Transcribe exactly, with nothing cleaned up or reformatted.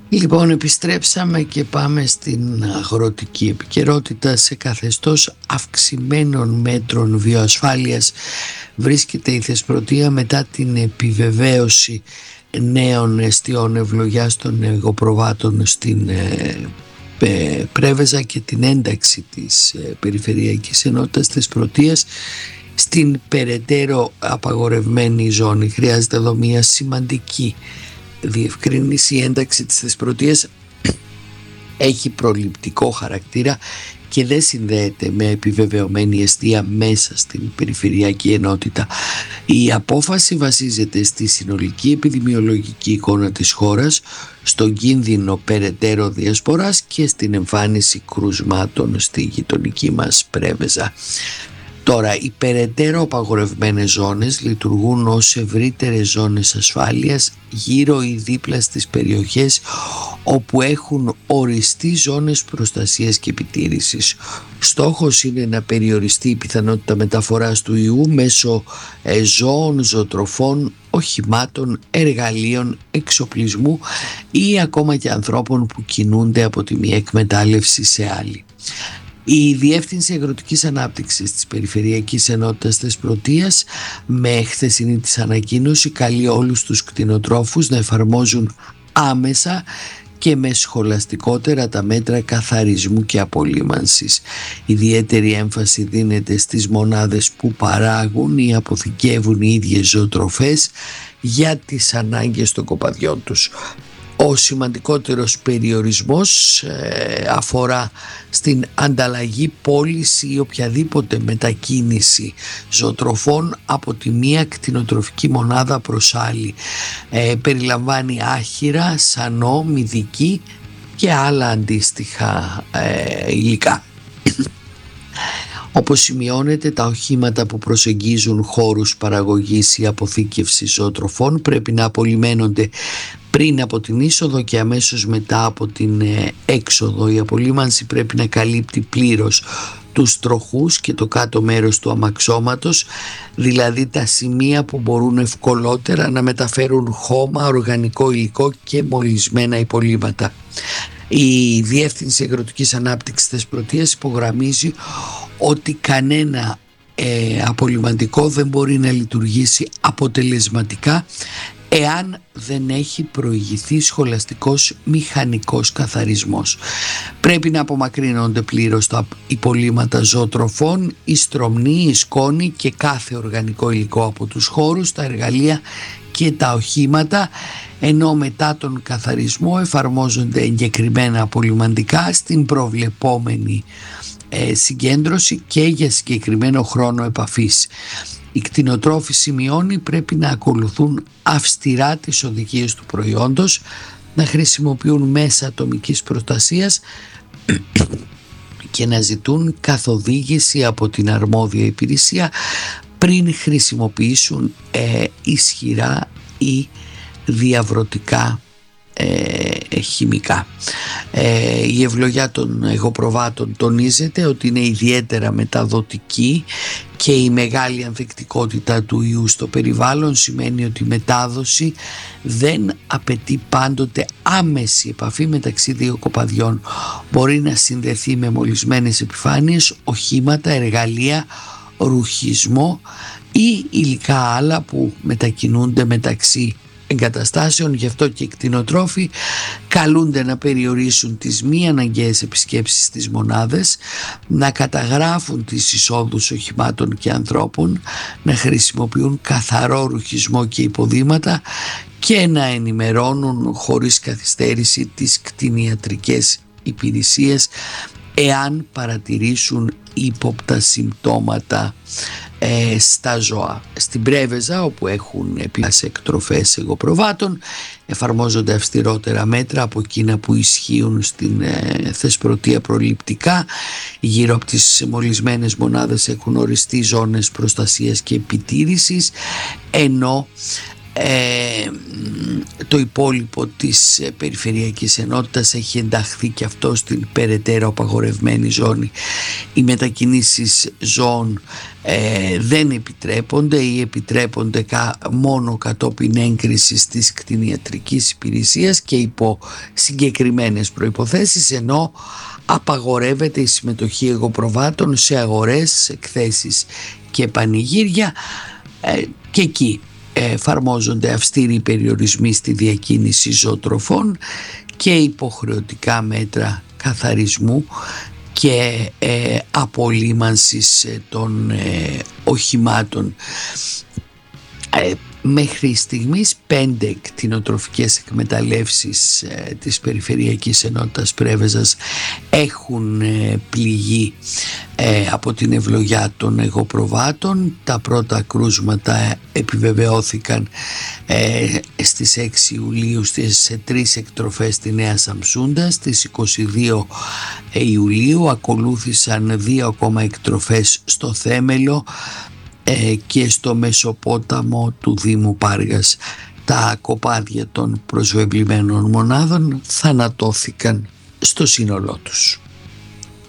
Λοιπόν, επιστρέψαμε και πάμε στην αγροτική επικαιρότητα. Σε καθεστώς αυξημένων μέτρων βιοασφάλειας βρίσκεται η Θεσπρωτεία μετά την επιβεβαίωση νέων εστιών ευλογιάς των εγωπροβάτων στην ε, ε, Πρέβεζα και την ένταξη της ε, Περιφερειακής Ενότητας Θεσπρωτείας στην περαιτέρω απαγορευμένη ζώνη. Χρειάζεται εδώ μια σημαντική διευκρίνηση. Η ένταξη της Θεσπρωτείας έχει προληπτικό χαρακτήρα και δεν συνδέεται με επιβεβαιωμένη εστία μέσα στην Περιφερειακή Ενότητα. Η απόφαση βασίζεται στη συνολική επιδημιολογική εικόνα της χώρας, στον κίνδυνο περαιτέρω διασποράς και στην εμφάνιση κρουσμάτων στη γειτονική μας Πρέβεζα. Τώρα, οι περαιτέρω απαγορευμένες ζώνες λειτουργούν ως ευρύτερες ζώνες ασφάλειας γύρω ή δίπλα στις περιοχές όπου έχουν οριστεί ζώνες προστασίας και επιτήρησης. Στόχος είναι να περιοριστεί η πιθανότητα μεταφοράς του ιού μέσω ζώων, ζωοτροφών, οχημάτων, εργαλείων, εξοπλισμού ή ακόμα και ανθρώπων που κινούνται από τη μία εκμετάλλευση σε άλλη. Η Διεύθυνση Αγροτικής Ανάπτυξης της Περιφερειακής Ενότητας Θεσπρωτείας με χθεσινή της ανακοίνωση καλεί όλους τους κτηνοτρόφους να εφαρμόζουν άμεσα και με σχολαστικότερα τα μέτρα καθαρισμού και απολύμανσης. Ιδιαίτερη έμφαση δίνεται στις μονάδες που παράγουν ή αποθηκεύουν οι ίδιες ζωοτροφές για τις ανάγκες των κοπαδιών τους. Ο σημαντικότερος περιορισμός ε, αφορά στην ανταλλαγή, πώληση ή οποιαδήποτε μετακίνηση ζωοτροφών από τη μία κτηνοτροφική μονάδα προς άλλη. Ε, περιλαμβάνει άχυρα, σανό, μυδική και άλλα αντίστοιχα ε, υλικά. Όπως σημειώνεται, τα οχήματα που προσεγγίζουν χώρους παραγωγής ή αποθήκευσης ζωοτροφών πρέπει να απολυμένονται πριν από την είσοδο και αμέσως μετά από την έξοδο. Η απολύμανση πρέπει να καλύπτει πλήρως τους τροχούς και το κάτω μέρος του αμαξώματος, δηλαδή τα σημεία που μπορούν ευκολότερα να μεταφέρουν χώμα, οργανικό υλικό και μολυσμένα υπολείμματα. Η Διεύθυνση Αγροτικής Ανάπτυξης Θεσπρωτείας υπογραμμίζει ότι κανένα ε, απολυμαντικό δεν μπορεί να λειτουργήσει αποτελεσματικά εάν δεν έχει προηγηθεί σχολαστικός μηχανικός καθαρισμός. Πρέπει να απομακρύνονται πλήρως τα υπολείμματα ζωοτροφών, η στρομνή, η σκόνη και κάθε οργανικό υλικό από τους χώρους, τα εργαλεία και τα οχήματα, ενώ μετά τον καθαρισμό εφαρμόζονται εγκεκριμένα απολυμαντικά στην προβλεπόμενη ε, συγκέντρωση και για συγκεκριμένο χρόνο επαφής. Οι κτηνοτρόφοι, σημειώνει, πρέπει να ακολουθούν αυστηρά τις οδηγίες του προϊόντος, να χρησιμοποιούν μέσα ατομικής προστασίας και να ζητούν καθοδήγηση από την αρμόδια υπηρεσία πριν χρησιμοποιήσουν ε, ισχυρά ή διαβρωτικά ε, χημικά. Ε, η ευλογιά των εγωπροβάτων τονίζεται ότι είναι ιδιαίτερα μεταδοτική και η μεγάλη ανθεκτικότητα του ιού στο περιβάλλον σημαίνει ότι η μετάδοση δεν απαιτεί πάντοτε άμεση επαφή μεταξύ δύο κοπαδιών. Μπορεί να συνδεθεί με μολυσμένες επιφάνειες, οχήματα, εργαλεία, ρουχισμό ή υλικά άλλα που μετακινούνται μεταξύ εγκαταστάσεων. Γι' αυτό και οι κτηνοτρόφοι καλούνται να περιορίσουν τις μη αναγκαίες επισκέψεις στις μονάδες, να καταγράφουν τις εισόδους οχημάτων και ανθρώπων, να χρησιμοποιούν καθαρό ρουχισμό και υποδήματα και να ενημερώνουν χωρίς καθυστέρηση τις κτηνιατρικές υπηρεσίες εάν παρατηρήσουν ύποπτα συμπτώματα ε, στα ζώα. Στην Πρέβεζα, όπου έχουν επιλάσει εκτροφές εγωπροβάτων, εφαρμόζονται αυστηρότερα μέτρα από εκείνα που ισχύουν στην ε, Θεσπρωτεία προληπτικά. Γύρω από τις μολυσμένες μονάδες έχουν οριστεί ζώνες προστασίας και επιτήρησης, ενώ Ε, το υπόλοιπο της περιφερειακής ενότητας έχει ενταχθεί και αυτό στην περαιτέρω απαγορευμένη ζώνη. Οι μετακινήσεις ζώων ε, δεν επιτρέπονται ή επιτρέπονται κα, μόνο κατόπιν έγκρισης της κτηνιατρικής υπηρεσίας και υπό συγκεκριμένες προϋποθέσεις, ενώ απαγορεύεται η συμμετοχή εγωπροβάτων σε αγορές, εκθέσεις και πανηγύρια ε, και εκεί εφαρμόζονται αυστηροί περιορισμοί στη διακίνηση ζωοτροφών και υποχρεωτικά μέτρα καθαρισμού και ε, απολύμανσης των ε, οχημάτων. Ε, μέχρι στιγμής πέντε κτηνοτροφικές εκμεταλλεύσεις ε, της Περιφερειακής Ενότητας Πρέβεζας έχουν ε, πληγεί ε, από την ευλογιά των εγωπροβάτων. Τα πρώτα κρούσματα επιβεβαιώθηκαν ε, στις έξι Ιουλίου σε τρεις εκτροφές στη Νέα Σαμσούντα. Στις είκοσι δύο Ιουλίου ακολούθησαν δύο ακόμα εκτροφές στο Θέμελο και στο Μεσοπόταμο του Δήμου Πάργας. Τα κοπάδια των προσβεβλημένων μονάδων θανατώθηκαν στο σύνολό τους.